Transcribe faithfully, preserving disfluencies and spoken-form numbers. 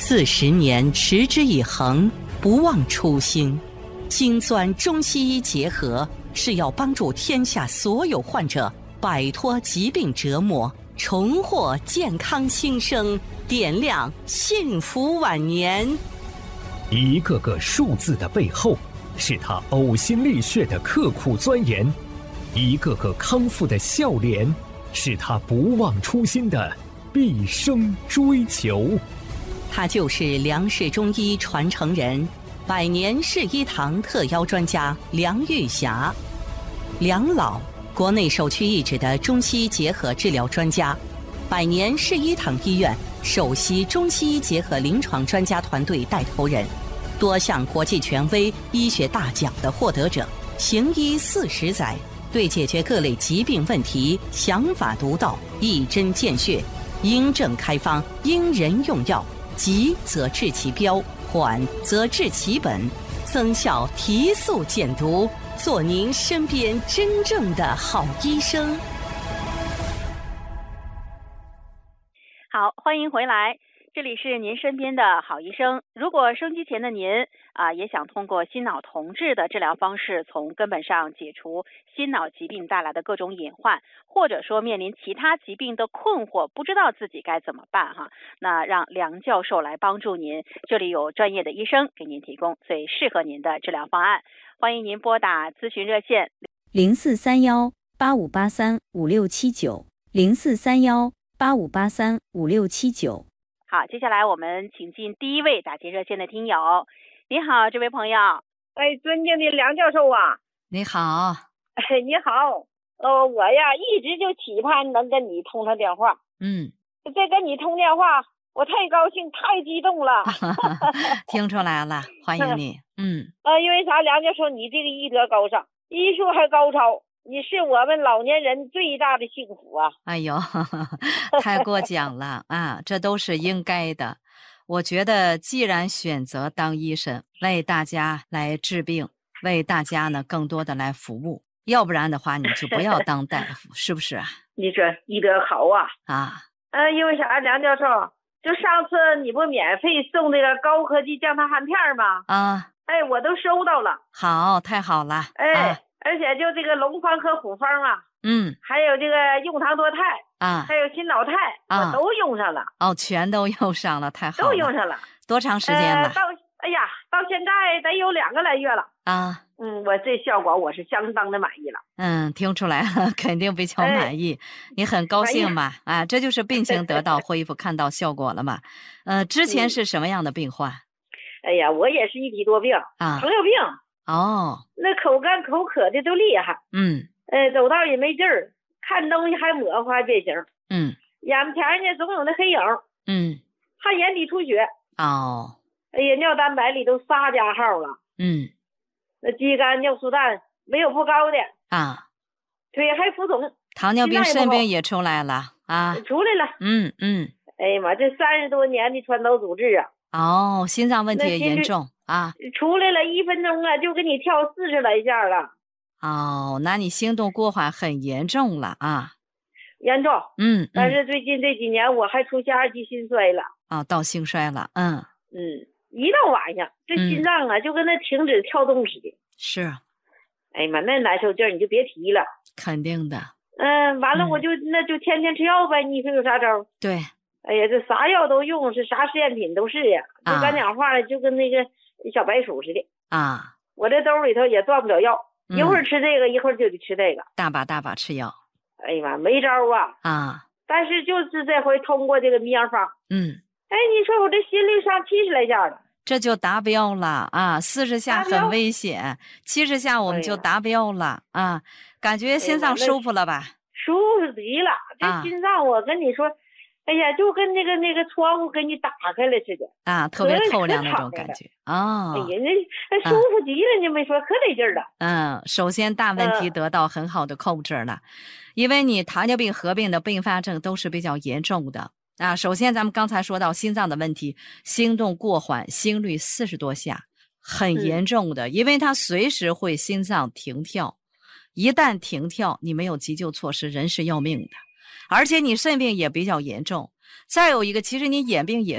四十年持之以恒，不忘初心。精钻中西医结合，是要帮助天下所有患者摆脱疾病折磨，重获健康新生，点亮幸福晚年。 一个个数字的背后，是他呕心沥血的刻苦钻研；一个个康复的笑脸，是他不忘初心的毕生追求。 他就是梁氏中医传承人，百年世医堂特邀专家梁玉霞。梁老，国内首屈一指的中西医结合治疗专家，百年世医堂医院首席中西医结合临床专家团队带头人，多项国际权威医学大奖的获得者，行医四十载，对解决各类疾病问题想法独到，一针见血，因症开方，因人用药，急则治其标，缓则治其本，增效提速减毒，做您身边真正的好医生。 好，欢迎回来，这里是您身边的好医生。如果收机前的您啊，也想通过心脑同治的治疗方式，从根本上解除心脑疾病带来的各种隐患，或者说面临其他疾病的困惑，不知道自己该怎么办哈，那让梁教授来帮助您，这里有专业的医生给您提供最适合您的治疗方案。欢迎您拨打咨询热线零四三幺八五八三五六七九零四三幺八五八三五六七九。 好，接下来我们请进第一位打进热线的听友。你好，这位朋友。 哎，尊敬的梁教授啊。 你好。 哎，你好。呃，我呀一直就期盼能跟你通上电话。 嗯。 再跟你通电话，我太高兴，太激动了。 听出来了，欢迎你。嗯。 呃，因为啥？梁教授，你这个医德高尚，医术还高超。你是我们老年人最大的幸福啊！ 哎呦，呵呵太过奖了啊！这都是应该的。我觉得，既然选择当医生，为大家来治病，为大家呢更多的来服务，要不然的话，你就不要当大夫，是不是啊？ 你说医德好啊！ 啊， 呃，因为啥？梁教授，就上次你不免费送那个高科技降糖含片吗？ 啊， 哎，我都收到了。 好，太好了。 哎。 啊， 而且就这个龙方和虎方啊， 嗯， 还有这个用糖多肽啊， 还有新老肽，啊，我都用上了。 哦，全都用上了，太好了。 都用上了。 多长时间了？ 呃、到哎呀，到现在得有两个来月了。 啊， 嗯，我这效果我是相当的满意了。 嗯，听出来了，肯定比较满意。哎，你很高兴嘛？啊，这就是病情得到恢复，看到效果了嘛？呃，之前是什么样的病患？ 哎呀，我也是一体多病啊，糖尿病。 哦， 那口干口渴的都厉害， 嗯， 呃，走道也没劲儿，看东西还模糊还变形， 嗯， 眼前呢总有那黑影， 嗯， 还眼底出血， 哦， 哎呀，尿蛋白里都仨加号了， 嗯， 那肌酐尿素氮没有不高的啊， 腿还浮肿， 糖尿病肾病也出来了啊， 出来了， 嗯嗯， 哎呀妈，这三十多年的传导阻滞啊， 哦，心脏问题也严重。啊， 出来了一分钟啊，就给你跳四十来下了。 哦，那你心动过缓很严重了啊， 严重。 嗯，嗯但是最近这几年我还出现二级心衰了。 啊、哦，到心衰了，嗯嗯，一到晚上这心脏啊、嗯、就跟那停止跳动似的。 是。 哎呀妈，那难受劲儿你就别提了。 肯定的。 嗯，完了我就、嗯、那就天天吃药呗，你说有啥招？ 对。 哎呀，这啥药都用，是啥实验品都是呀。就咱讲话了，就跟那个小白鼠似的啊！ 我这兜里头也断不了药，嗯、一会儿吃这个，一会儿就得吃这个， 大把大把吃药。 哎呀妈，没招啊！ 啊！ 但是就是这回通过这个秘药方， 嗯， 哎，你说我这心率上七十来下了， 这就达标了啊！四十下很危险，七十下我们就达标了、哎、啊！感觉心脏舒服了吧？哎、 舒服极了，这心脏我跟你说。啊哎呀，就跟那个那个窗户给你打开了似的啊，特别透亮那种感觉啊！ 哎呀，那那舒服极了，你没说，可得劲儿了。 嗯，首先大问题得到很好的控制了，嗯、因为你糖尿病合并的并发症都是比较严重的啊。首先，咱们刚才说到心脏的问题，心动过缓，心率四十多下，很严重的，嗯、因为它随时会心脏停跳，一旦停跳，你没有急救措施，人是要命的。而且你肾病也比较严重，再有一个，其实你眼病也